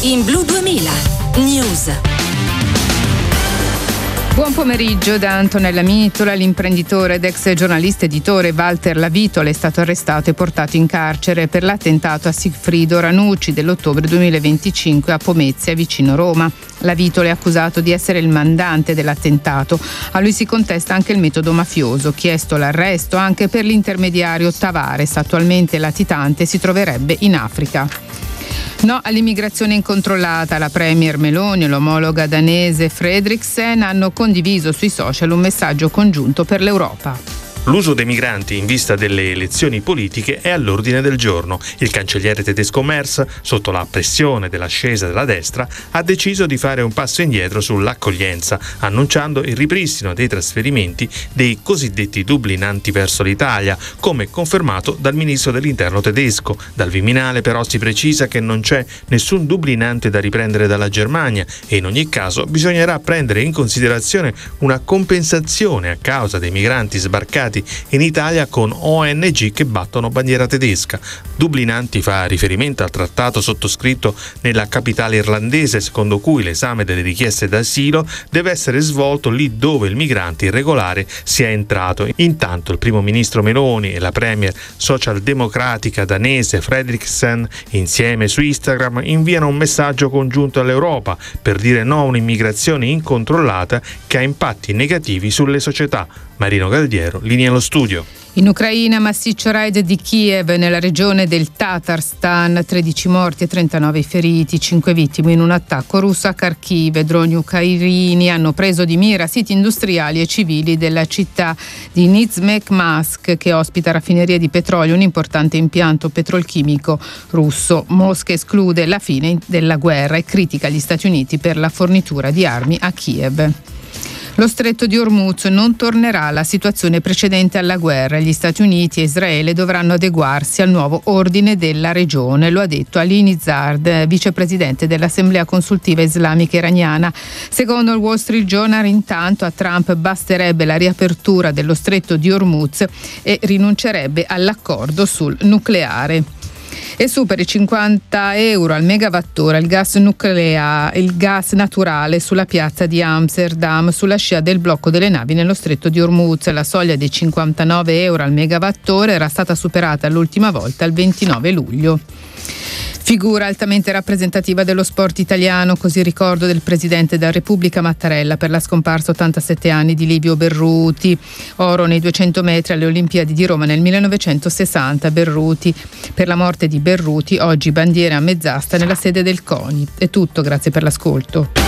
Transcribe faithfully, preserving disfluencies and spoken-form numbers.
in Blu duemila News. Buon pomeriggio da Antonella Mitola. L'imprenditore ed ex giornalista editore Walter Lavitola è stato arrestato e portato in carcere per l'attentato a Sigfrido Ranucci dell'ottobre duemilaventicinque a Pomezia, vicino Roma. Lavitola è accusato di essere il mandante dell'attentato. A lui si contesta anche il metodo mafioso, chiesto l'arresto anche per l'intermediario Tavares, attualmente latitante, si troverebbe in Africa. No all'immigrazione incontrollata. La premier Meloni e l'omologa danese Frederiksen hanno condiviso sui social un messaggio congiunto per l'Europa. L'uso dei migranti in vista delle elezioni politiche è all'ordine del giorno. Il cancelliere tedesco Merz, sotto la pressione dell'ascesa della destra, ha deciso di fare un passo indietro sull'accoglienza, annunciando il ripristino dei trasferimenti dei cosiddetti dublinanti verso l'Italia, come confermato dal ministro dell'interno tedesco. Dal Viminale però si precisa che non c'è nessun dublinante da riprendere dalla Germania e in ogni caso bisognerà prendere in considerazione una compensazione a causa dei migranti sbarcati in Italia con O N G che battono bandiera tedesca. Dublinanti fa riferimento al trattato sottoscritto nella capitale irlandese, secondo cui l'esame delle richieste d'asilo deve essere svolto lì dove il migrante irregolare sia entrato. Intanto il primo ministro Meloni e la premier socialdemocratica danese Frederiksen insieme su Instagram inviano un messaggio congiunto all'Europa per dire no a un'immigrazione incontrollata che ha impatti negativi sulle società. Marino Galdiero, linea allo studio. In Ucraina, massiccio raid di Kiev nella regione del Tatarstan, tredici morti e trentanove feriti, cinque vittime in un attacco russo a Kharkiv. Droni ucraini hanno preso di mira siti industriali e civili della città di Nizhnekamsk, che ospita raffinerie di petrolio, un importante impianto petrolchimico russo. Mosca esclude la fine della guerra e critica gli Stati Uniti per la fornitura di armi a Kiev. Lo stretto di Hormuz non tornerà alla situazione precedente alla guerra. Gli Stati Uniti e Israele dovranno adeguarsi al nuovo ordine della regione, lo ha detto Ali Nizard, vicepresidente dell'Assemblea Consultiva Islamica Iraniana. Secondo il Wall Street Journal, intanto a Trump basterebbe la riapertura dello stretto di Hormuz e rinuncerebbe all'accordo sul nucleare. E supera i cinquanta euro al megawattora il gas nucleare, il gas naturale sulla piazza di Amsterdam sulla scia del blocco delle navi nello stretto di Hormuz. La soglia dei cinquantanove euro al megawattora era stata superata l'ultima volta il ventinove luglio. Figura altamente rappresentativa dello sport italiano, così il ricordo del presidente della Repubblica Mattarella per la scomparsa a ottantasette anni di Livio Berruti. Oro nei duecento metri alle Olimpiadi di Roma nel millenovecentosessanta. Berruti. Per la morte di Berruti oggi bandiera a mezz'asta nella sede del CONI. È tutto, grazie per l'ascolto.